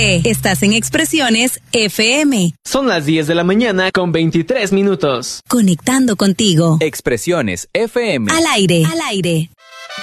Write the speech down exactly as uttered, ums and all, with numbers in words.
P. Estás en Expresiones F M. Son las diez de la mañana con veintitrés minutos. Conectando contigo. Expresiones F M. Al aire. Al aire.